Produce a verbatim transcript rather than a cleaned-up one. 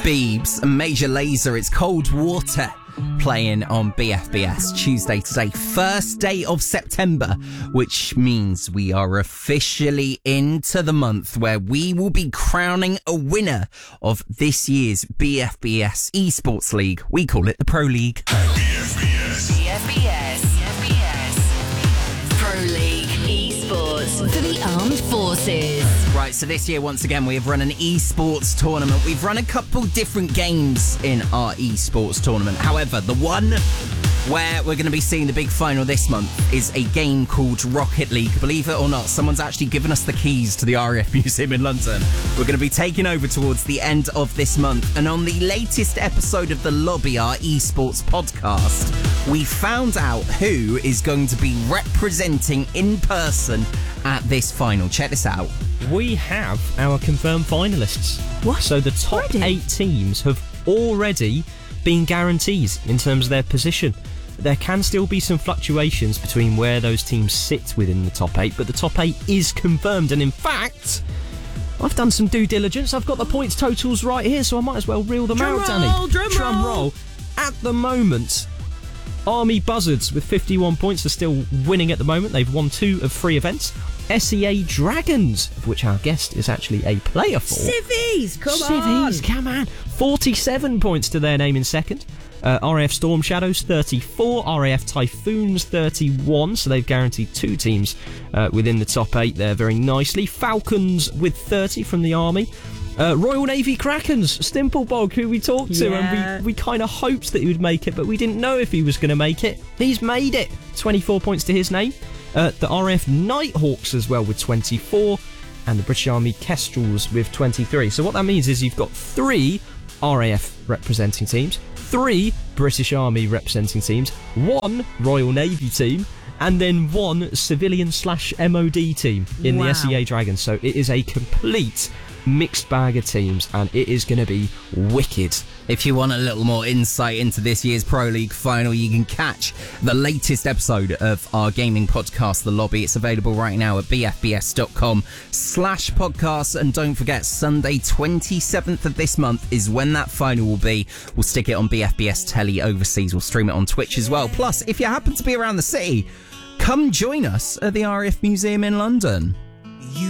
Beebs and Major Lazer. It's Cold Water playing on B F B S Tuesday today, first day of September, which means we are officially into the month where we will be crowning a winner of this year's B F B S Esports League. We call it the Pro League. B F B S. B F B S. B F B S. Pro League Esports for the Armed Forces. Right, so this year, once again, we have run an esports tournament. We've run a couple different games in our esports tournament. However, the one where we're going to be seeing the big final this month is a game called Rocket League. Believe it or not, someone's actually given us the keys to the R A F Museum in London. We're going to be taking over towards the end of this month. And on the latest episode of The Lobby, our esports podcast, we found out who is going to be representing in person at this final. Check this out. We have our confirmed finalists. What? So the top Already? eight teams have already been guarantees in terms of their position. There can still be some fluctuations between where those teams sit within the top eight, but the top eight is confirmed. And in fact, I've done some due diligence. I've got the points totals right here, so I might as well reel them Drum out, roll, Danny. drum Drum roll. roll. At the moment, Army Buzzards with fifty-one points are still winning at the moment. They've won two of three events. S E A Dragons, of which our guest is actually a player for. Civvies, come Civvies, on. come on. forty-seven points to their name in second. Uh, R A F Storm Shadows, thirty-four. R A F Typhoons, thirty-one. So they've guaranteed two teams uh, within the top eight there very nicely. Falcons with thirty from the Army. Uh, Royal Navy Krakens, Stimplebog, who we talked to, Yeah. and we, we kind of hoped that he would make it, but we didn't know if he was going to make it. He's made it. twenty-four points to his name. Uh, the R A F Nighthawks as well with twenty-four, and the British Army Kestrels with twenty-three. So what that means is you've got three R A F representing teams, three British Army representing teams, one Royal Navy team, and then one civilian slash M O D team in Wow. the S E A Dragons. So it is a complete mixed bag of teams, and it is going to be wicked. If you want a little more insight into this year's Pro League final, you can catch the latest episode of our gaming podcast, The Lobby. It's available right now at b f b s dot com slash podcasts. And don't forget, Sunday twenty-seventh of this month is when that final will be. We'll stick it on B F B S Telly overseas. We'll stream it on Twitch as well. Plus, if you happen to be around the city, come join us at the R A F Museum in London.